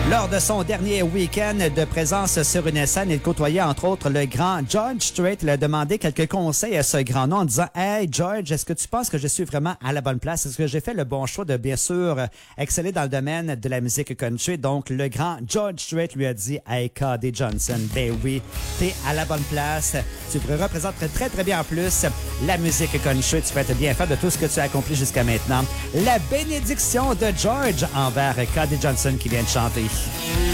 Lors de son dernier week-end de présence sur une scène, il côtoyait entre autres le grand George Strait. Il a demandé quelques conseils à ce grand nom en disant « Hey George, est-ce que tu penses que je suis vraiment à la bonne place? Est-ce que j'ai fait le bon choix de bien sûr exceller dans le domaine de la musique country? » Donc le grand George Strait lui a dit « Hey KD Johnson, ben oui, t'es à la bonne place. Tu représentes très très bien en plus la musique country. Tu peux être bien fait de tout ce que tu as accompli jusqu'à maintenant. » La bénédiction de George envers KD Johnson qui vient de chanter.